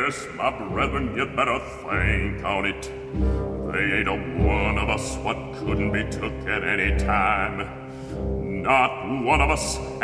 Yes, my brethren, you'd better think on it. They ain't a one of us what couldn't be took at any time. Not one of us,